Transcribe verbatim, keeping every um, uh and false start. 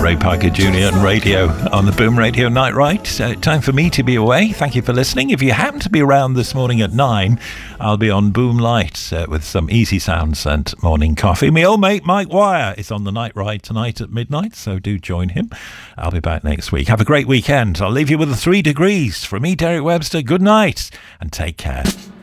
Ray Parker Junior and radio on the Boom Radio Night Ride. Uh, time for me to be away. Thank you for listening. If you happen to be around this morning at nine, I'll be on Boom Light uh, with some easy sounds and morning coffee. My old mate Mike Wire is on the Night Ride tonight at midnight, so do join him. I'll be back next week. Have a great weekend. I'll leave you with the three degrees. From me, Derek Webster, good night and take care.